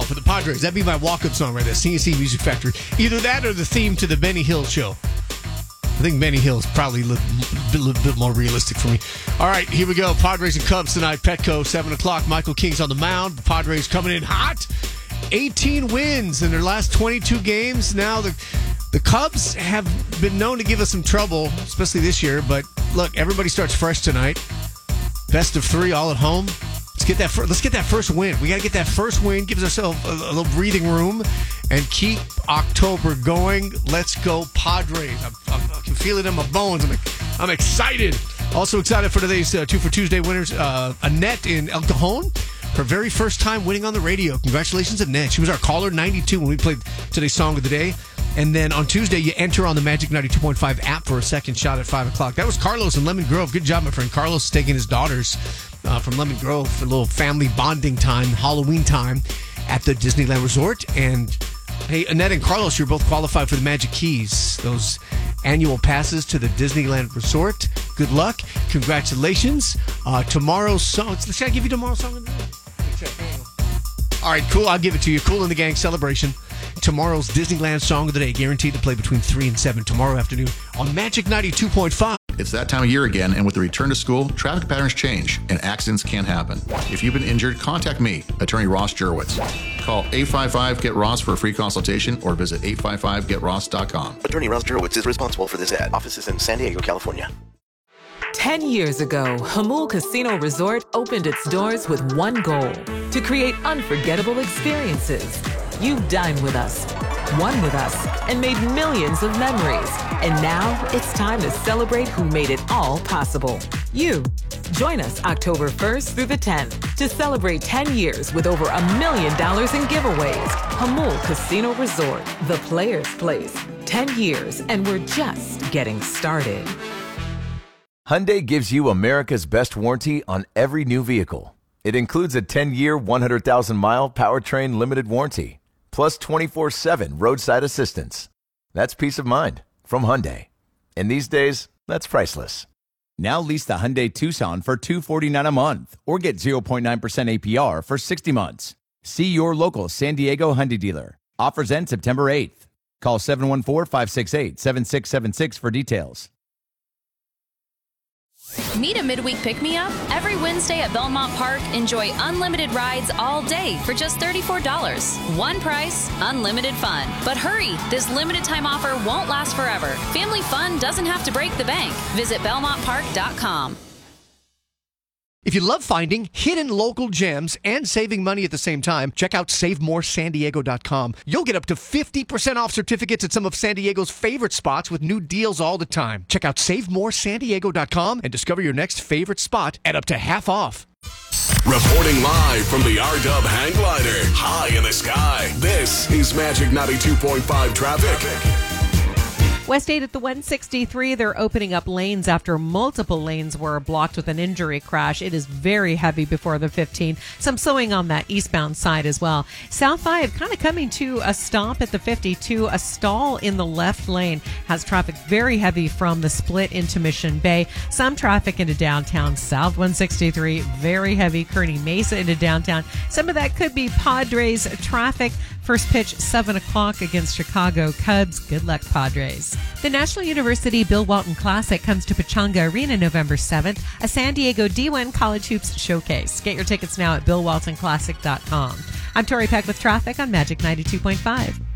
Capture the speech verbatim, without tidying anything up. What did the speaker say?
for the Padres. That'd be my walk-up song right there, C N C Music Factory. Either that or the theme to the Benny Hill show. I think Benny Hill is probably a little, a little bit more realistic for me. All right, here we go. Padres and Cubs tonight. Petco, seven o'clock. Michael King's on the mound. The Padres coming in hot. eighteen wins in their last twenty-two games. Now the the Cubs have been known to give us some trouble, especially this year. But look, everybody starts fresh tonight. Best of three, all at home. Let's get that. Let's get that first win. We got to get that first win. Gives ourselves a, a little breathing room and keep October going. Let's go Padres. I'm, I'm, I can feel it in my bones. I'm, I'm excited. Also excited for today's uh, Two for Tuesday winners. Uh, Annette in El Cajon. Her very first time winning on the radio. Congratulations, Annette. She was our caller ninety-two when we played today's song of the day. And then on Tuesday, you enter on the Magic ninety-two point five app for a second shot at five o'clock. That was Carlos in Lemon Grove. Good job, my friend. Carlos is taking his daughters uh, from Lemon Grove for a little family bonding time, Halloween time at the Disneyland Resort. And hey, Annette and Carlos, you're both qualified for the Magic Keys, those annual passes to the Disneyland Resort. Good luck. Congratulations. Uh, tomorrow's song. Should I give you tomorrow's song of the day? All right, cool. I'll give it to you. Cool in the Gang celebration. Tomorrow's Disneyland Song of the Day, guaranteed to play between three and seven tomorrow afternoon on Magic ninety-two point five. It's that time of year again, and with the return to school, traffic patterns change, and accidents can happen. If you've been injured, contact me, Attorney Ross Jurwitz. Call eight five five, get ross for a free consultation or visit eight five five get ross dot com. Attorney Ross Jurwitz is responsible for this ad. Office is in San Diego, California. Ten years ago, Hamul Casino Resort opened its doors with one goal: to create unforgettable experiences. You've dined with us, won with us, and made millions of memories. And now it's time to celebrate who made it all possible. You. Join us October first through the tenth to celebrate ten years with over a million dollars in giveaways. Hamul Casino Resort, the player's place. ten years, and we're just getting started. Hyundai gives you America's best warranty on every new vehicle. It includes a ten-year, one hundred thousand mile powertrain limited warranty, plus twenty-four seven roadside assistance. That's peace of mind from Hyundai. And these days, that's priceless. Now lease the Hyundai Tucson for two hundred forty-nine dollars a month or get zero point nine percent A P R for sixty months. See your local San Diego Hyundai dealer. Offers end September eighth. Call seven one four, five six eight, seven six seven six for details. Need a midweek pick-me-up? Every Wednesday at Belmont Park, enjoy unlimited rides all day for just thirty-four dollars. One price, unlimited fun. But hurry, this limited time offer won't last forever. Family fun doesn't have to break the bank. Visit belmont park dot com. If you love finding hidden local gems and saving money at the same time, check out save more san diego dot com. You'll get up to fifty percent off certificates at some of San Diego's favorite spots with new deals all the time. Check out save more san diego dot com and discover your next favorite spot at up to half off. Reporting live from the R-Dub hang glider, high in the sky, this is Magic ninety-two point five traffic. West eight at the one sixty-three, they're opening up lanes after multiple lanes were blocked with an injury crash. It is very heavy before the fifteen. Some slowing on that eastbound side as well. South five kind of coming to a stop at the fifty-two. A stall in the left lane has traffic very heavy from the split into Mission Bay. Some traffic into downtown. South one sixty-three, very heavy. Kearny Mesa into downtown. Some of that could be Padres traffic. First pitch, seven o'clock against Chicago Cubs. Good luck, Padres. The National University Bill Walton Classic comes to Pechanga Arena November seventh, a San Diego D one College Hoops showcase. Get your tickets now at bill walton classic dot com. I'm Tori Peck with traffic on Magic ninety-two point five.